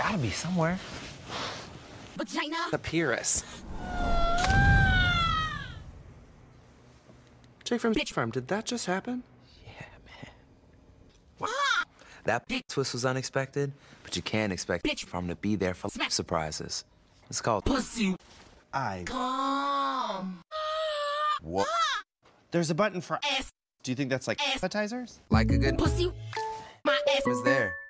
gotta be somewhere. Vagina. The Pyrrhus. Jake from Bitch Farm, did that just happen? Yeah, man. Wow. That twist was unexpected, but you can't expect Bitch Farm to be there for surprises. It's called Pussy. Come. What? There's a button for ass. Do you think that's like appetizers? Like a good Pussy. My ass was there.